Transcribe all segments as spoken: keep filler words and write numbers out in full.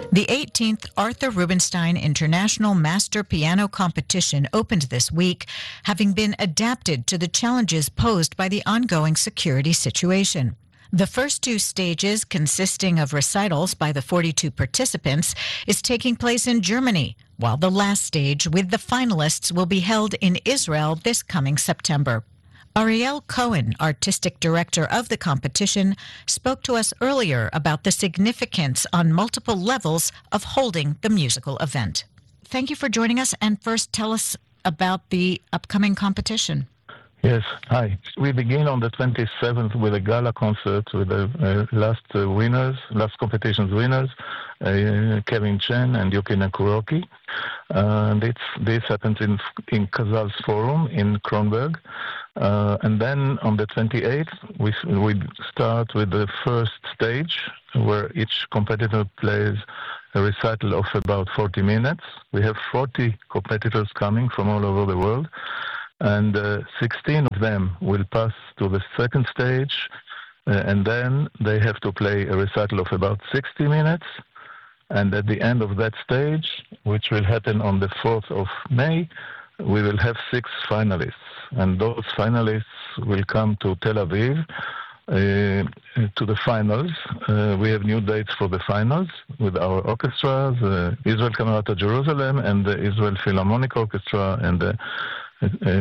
The eighteenth Arthur Rubinstein International Master Piano Competition opened this week, having been adapted to the challenges posed by the ongoing security situation. The first two stages, consisting of recitals by the forty-two participants, is taking place in Germany, while the last stage with the finalists will be held in Israel this coming September. Ariel Cohen, artistic director of the competition, spoke to us earlier about the significance on multiple levels of holding the musical event. Thank you for joining us, and first tell us about the upcoming competition. Yes, hi. We begin on the twenty-seventh with a gala concert with the uh, last uh, winners, last competition's winners, uh, Kevin Chen and Yuki Nakuroki. Uh, and it's, this happens in in Kazal's Forum in Kronberg. Uh, and then on the twenty-eighth, we we start with the first stage, where each competitor plays a recital of about forty minutes. We have forty competitors coming from all over the world, and uh, sixteen of them will pass to the second stage, uh, and then they have to play a recital of about sixty minutes. And at the end of that stage, which will happen on the fourth of May, we will have six finalists. And those finalists will come to Tel Aviv uh, to the finals. Uh, we have new dates for the finals with our orchestras, uh, Israel Camerata Jerusalem and the Israel Philharmonic Orchestra, and the uh,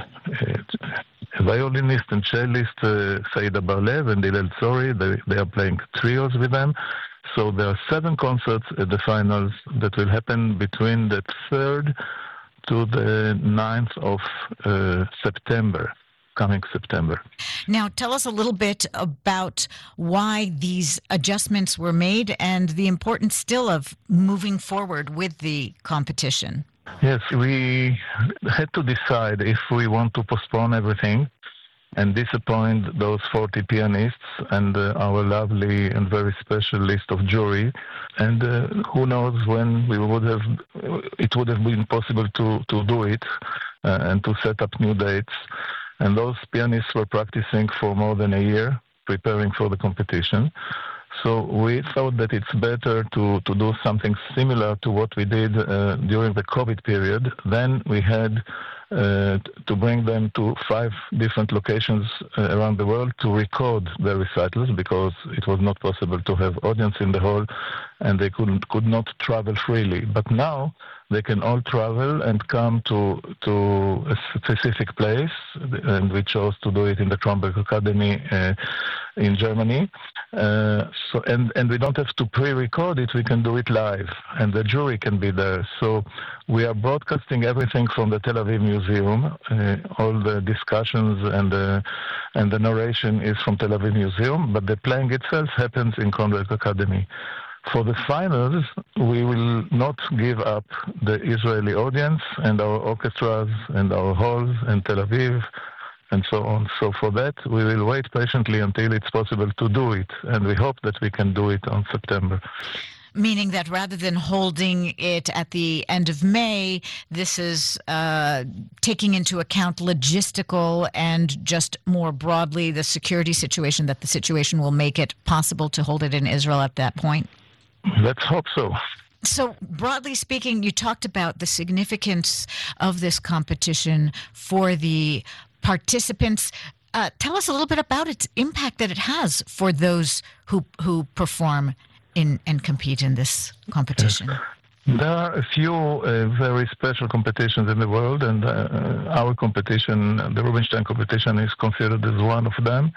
uh, violinist and cellist uh, Saida Bar-Lev and Hillel Tzori. They, they are playing trios with them. So there are seven concerts at the finals that will happen between the third to the ninth of uh, September, coming September. Now, tell us a little bit about why these adjustments were made and the importance still of moving forward with the competition. Yes, we had to decide if we want to postpone everything and disappoint those forty pianists and uh, our lovely and very special list of jury. And uh, who knows when we would have, it would have been possible to, to do it uh, and to set up new dates. And those pianists were practicing for more than a year, preparing for the competition. So we thought that it's better to, to do something similar to what we did uh, during the COVID period. Then we had uh, to bring them to five different locations uh, around the world to record their recitals, because it was not possible to have audience in the hall and they couldn't, could not travel freely. But now they can all travel and come to to a specific place, and we chose to do it in the Kronberg Academy uh, in Germany. Uh, so and, and we don't have to pre-record it, we can do it live, and the jury can be there. So we are broadcasting everything from the Tel Aviv Museum. Uh, all the discussions and the, and the narration is from Tel Aviv Museum, but the playing itself happens in Kronberg Academy. For the finals, we will not give up the Israeli audience and our orchestras and our halls and Tel Aviv and so on. So for that, we will wait patiently until it's possible to do it, and we hope that we can do it on September. Meaning that rather than holding it at the end of May, this is uh, taking into account logistical and just more broadly the security situation, that the situation will make it possible to hold it in Israel at that point? Let's hope so. So, broadly speaking, you talked about the significance of this competition for the participants. Uh, tell us a little bit about its impact that it has for those who who perform in and compete in this competition. Yes. There are a few uh, very special competitions in the world, and uh, our competition, the Rubinstein competition, is considered as one of them,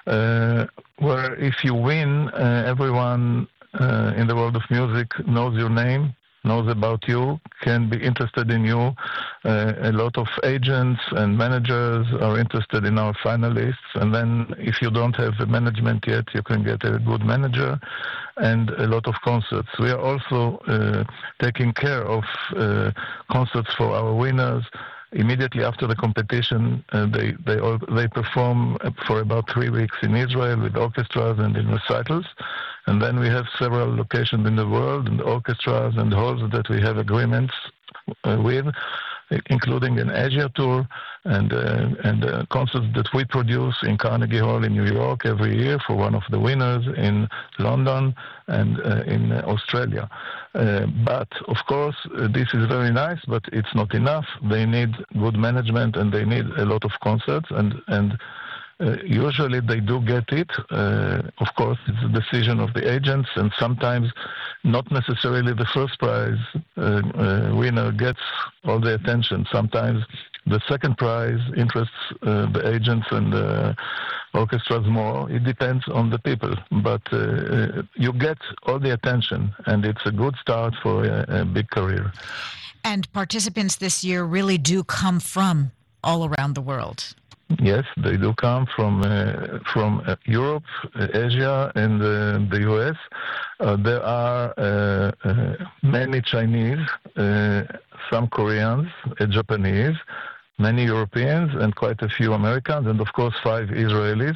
uh, where if you win, uh, everyone Uh, in the world of music knows your name, knows about you, can be interested in you. Uh, a lot of agents and managers are interested in our finalists, and then if you don't have a management yet, you can get a good manager and a lot of concerts. We are also uh, taking care of uh, concerts for our winners. Immediately after the competition, uh, they they all, they perform for about three weeks in Israel with orchestras and in recitals, and then we have several locations in the world and orchestras and halls that we have agreements uh, with, including an Asia tour and uh, and uh, concerts that we produce in Carnegie Hall in New York every year for one of the winners, in London and uh, in uh, Australia. Uh, but, of course, uh, this is very nice, but it's not enough. They need good management and they need a lot of concerts, and, and uh, usually they do get it. Uh, of course, it's a decision of the agents, and sometimes not necessarily the first prize uh, uh, winner gets all the attention. Sometimes the second prize interests uh, the agents and the orchestras more. It depends on the people, but uh, you get all the attention, and it's a good start for a, a big career. And participants this year really do come from all around the world. Yes, they do come from uh, from uh, Europe, uh, Asia, and uh, the U S. Uh, there are uh, uh, many Chinese, uh, some Koreans, uh, Japanese, many Europeans, and quite a few Americans, and of course five Israelis.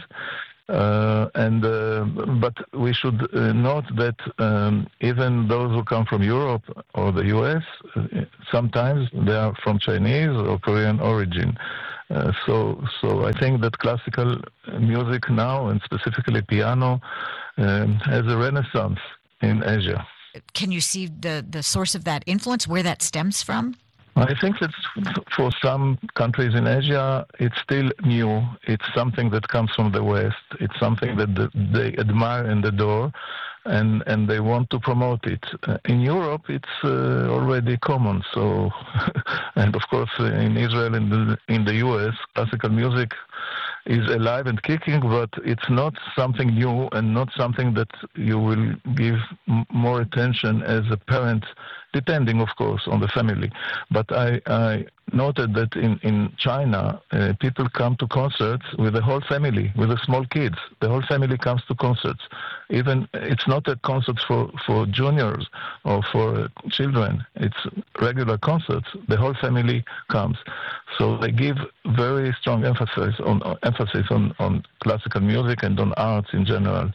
Uh, and uh, but we should uh, note that um, even those who come from Europe or the U S, uh, sometimes they are from Chinese or Korean origin. Uh, so, so I think that classical music now, and specifically piano, um, has a renaissance in Asia. Can you see the, the source of that influence, where that stems from? I think that for some countries in Asia, it's still new. It's something that comes from the West. It's something that they admire and adore, and, and they want to promote it. Uh, in Europe, it's uh, already common. So, and of course, uh, in Israel and in, in the U S, classical music is alive and kicking, but it's not something new and not something that you will give m- more attention as a parent, depending, of course, on the family. But I, I noted that in, in China, uh, people come to concerts with the whole family, with the small kids. The whole family comes to concerts. Even it's not a concert for, for juniors or for uh, children. It's regular concerts. The whole family comes. So they give very strong emphasis on uh, emphasis on, on classical music and on arts in general.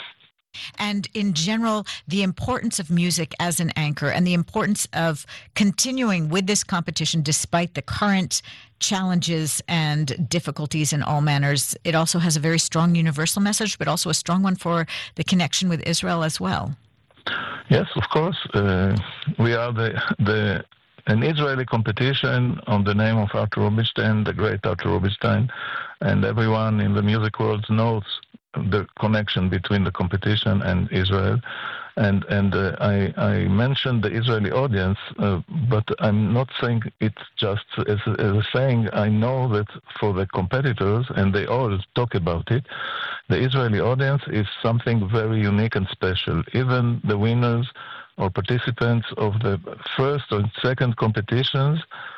And in general, the importance of music as an anchor and the importance of continuing with this competition despite the current challenges and difficulties in all manners. It also has a very strong universal message, but also a strong one for the connection with Israel as well. Yes, of course. Uh, we are the the an Israeli competition on the name of Arthur Rubinstein, the great Arthur Rubinstein, and everyone in the music world knows the connection between the competition and Israel. And and uh, I, I mentioned the Israeli audience, uh, but I'm not saying it just as, as a saying. I know that for the competitors, and they all talk about it, the Israeli audience is something very unique and special. Even the winners or participants of the first or second competitions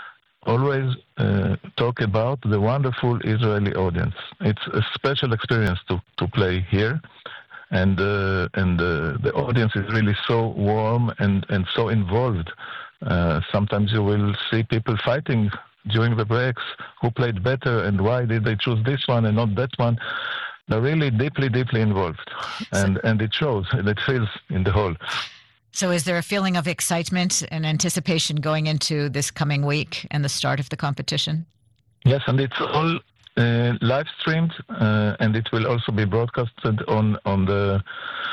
always uh, talk about the wonderful Israeli audience. It's a special experience to, to play here, and uh, and uh, the audience is really so warm and, and so involved. Uh, sometimes you will see people fighting during the breaks, who played better and why did they choose this one and not that one. They're really deeply, deeply involved, and, and it shows, and it feels in the hall. So is there a feeling of excitement and anticipation going into this coming week and the start of the competition? Yes, and it's all uh, live streamed, uh, and it will also be broadcasted on, on the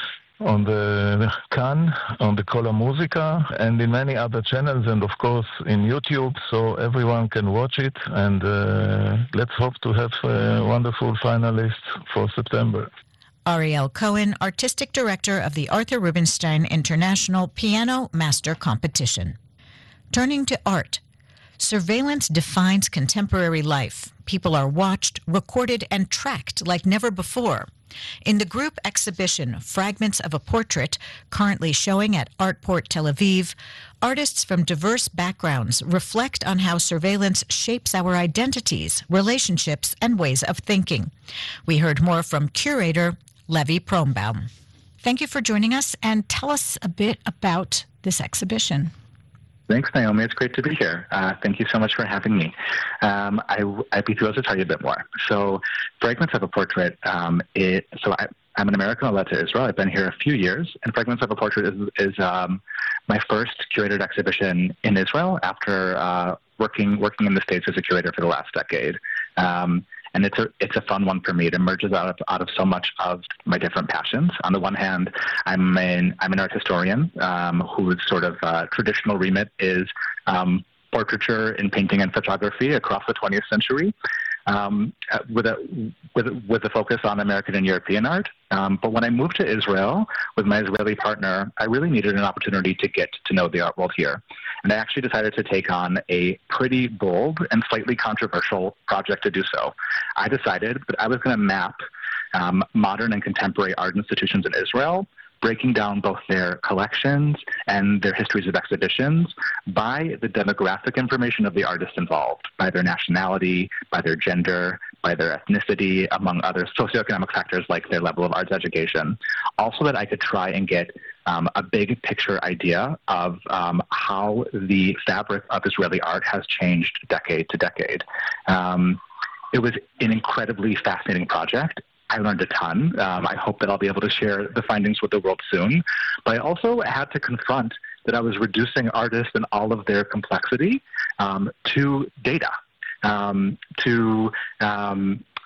on the Cannes, on the Kola Musica, and in many other channels, and of course in YouTube, so everyone can watch it. And uh, let's hope to have uh, wonderful finalists for September. Ariel Cohen, Artistic Director of the Arthur Rubinstein International Piano Master Competition. Turning to art, surveillance defines contemporary life. People are watched, recorded, and tracked like never before. In the group exhibition, Fragments of a Portrait, currently showing at Artport Tel Aviv, artists from diverse backgrounds reflect on how surveillance shapes our identities, relationships, and ways of thinking. We heard more from curator Levi Prombaum. Thank you for joining us, and tell us a bit about this exhibition. Thanks, Naomi. It's great to be here. Uh, thank you so much for having me. Um, I, I'd be thrilled to tell you a bit more. So, Fragments of a Portrait, um, it, so I, I'm an American who led to Israel. I've been here a few years, and Fragments of a Portrait is, is um, my first curated exhibition in Israel after uh, working working in the States as a curator for the last decade. Um, And it's a it's a fun one for me. It emerges out of out of so much of my different passions. On the one hand, I'm an I'm an art historian um, whose sort of uh, traditional remit is um, portraiture in painting and photography across the twentieth century, um, with a with with a focus on American and European art. Um, but when I moved to Israel with my Israeli partner, I really needed an opportunity to get to know the art world here. And I actually decided to take on a pretty bold and slightly controversial project to do so. I decided that I was going to map um, modern and contemporary art institutions in Israel, breaking down both their collections and their histories of exhibitions by the demographic information of the artists involved, by their nationality, by their gender, by their ethnicity, among other socioeconomic factors like their level of arts education. Also that I could try and get um, a big picture idea of um, how the fabric of Israeli art has changed decade to decade. Um, it was an incredibly fascinating project. I learned a ton. Um, I hope that I'll be able to share the findings with the world soon. But I also had to confront that I was reducing artists and all of their complexity um, to data, um, to um,